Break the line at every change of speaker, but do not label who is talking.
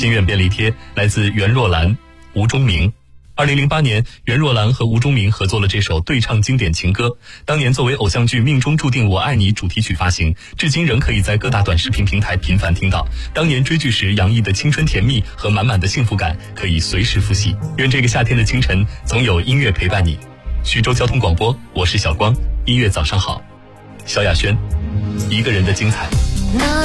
心愿便利贴来自袁若兰、吴钟明。2008年，袁若兰和吴钟明合作了这首对唱经典情歌，当年作为偶像剧《命中注定我爱你》主题曲发行，至今仍可以在各大短视频平台频繁听到。当年追剧时洋溢的青春甜蜜和满满的幸福感，可以随时复习。愿这个夏天的清晨，总有音乐陪伴你。徐州交通广播，我是小光，音乐早上好。萧亚轩，一个人的精彩。